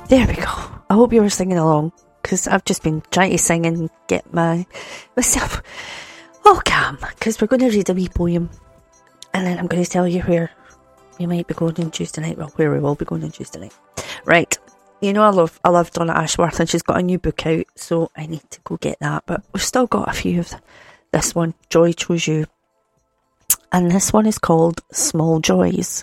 There we go. I hope you were singing along, because I've just been trying to sing and get myself all calm, because we're going to read a wee poem, and then I'm going to tell you where we might be going on Tuesday night. Well, where we will be going on Tuesday night. Right. You know, I love Donna Ashworth, and she's got a new book out, so I need to go get that. But we've still got a few of this one, Joy Chose You. And this one is called Small Joys.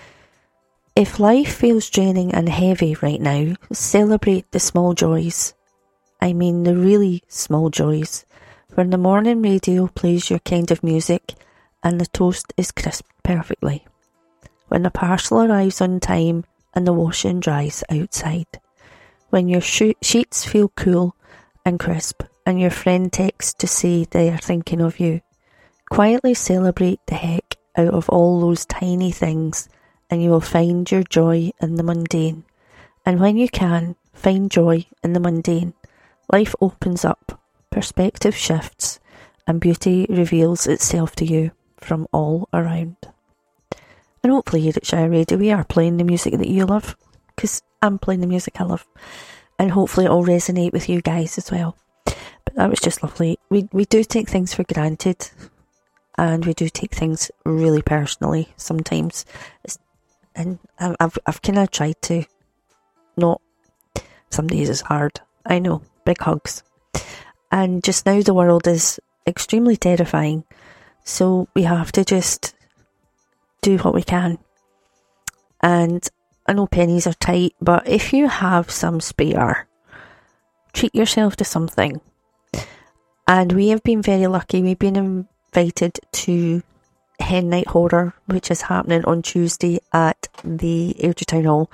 If life feels draining and heavy right now, celebrate the small joys. I mean the really small joys. When the morning radio plays your kind of music and the toast is crisped perfectly. When the parcel arrives on time and the washing dries outside. When your sheets feel cool and crisp and your friend texts to say they are thinking of you. Quietly celebrate the heck out of all those tiny things, and you will find your joy in the mundane. And when you can, find joy in the mundane. Life opens up, perspective shifts, and beauty reveals itself to you from all around. And hopefully here at Shire Radio we are playing the music that you love, because I'm playing the music I love. And hopefully it'll resonate with you guys as well. But that was just lovely. We do take things for granted, and we do take things really personally sometimes. And I've kind of tried to not. Some days it's hard. I know. Big hugs. And just now the world is extremely terrifying. So we have to just do what we can. And I know pennies are tight, but if you have some spare, treat yourself to something. And we have been very lucky. We've been invited to Hen Night Horror, which is happening on Tuesday at the Airdrie Town Hall.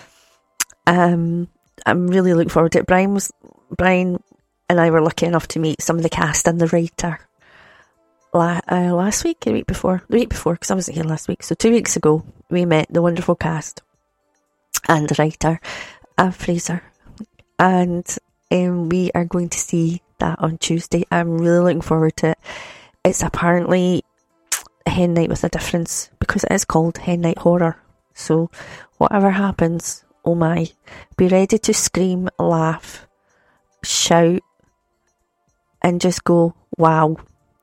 I'm really looking forward to it. Brian and I were lucky enough to meet some of the cast and the writer last week, the week before, because I wasn't here last week. So 2 weeks ago, we met the wonderful cast and the writer, Fraser, and we are going to see that on Tuesday. I'm really looking forward to it. It's apparently a hen night with a difference, because it is called Hen Night Horror. So whatever happens, oh my, be ready to scream, laugh, shout, and just go wow,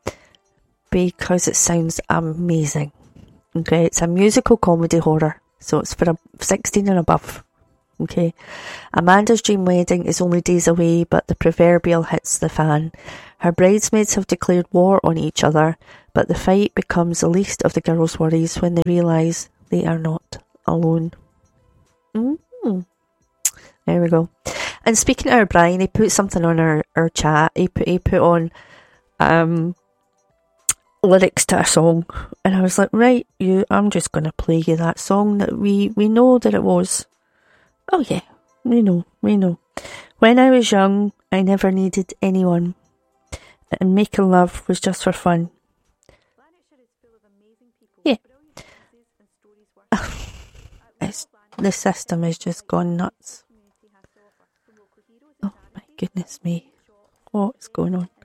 because it sounds amazing. Okay, it's a musical comedy horror, so it's for 16 and above. Okay, Amanda's dream wedding is only days away, but the proverbial hits the fan. Her bridesmaids have declared war on each other, but the fight becomes the least of the girls' worries when they realise they are not alone. There we go. And speaking of our Brian, he put something on our chat. He put on lyrics to a song, and I was like, right, I'm just going to play you that song that we know that it was. Oh yeah, we know. When I was young, I never needed anyone, and making love was just for fun. Yeah. The system has just gone nuts. Oh my goodness me. What's going on?